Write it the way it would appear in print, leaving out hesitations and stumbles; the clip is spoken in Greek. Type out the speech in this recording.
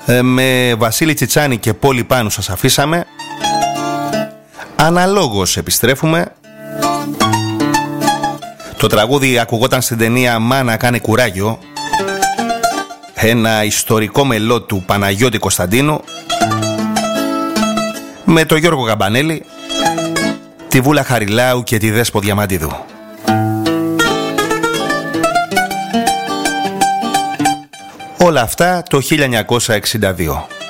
Με Βασίλη Τσιτσάνη και Πόλη Πάνου σας αφήσαμε. Αναλόγως επιστρέφουμε. Το τραγούδι ακουγόταν στην ταινία «Μάνα κάνε κουράγιο», ένα ιστορικό μελό του Παναγιώτη Κωνσταντίνου, με τον Γιώργο Γαμπανέλη, τη Βούλα Χαριλάου και τη Δέσπο Διαμαντίδου. Όλα αυτά το 1962.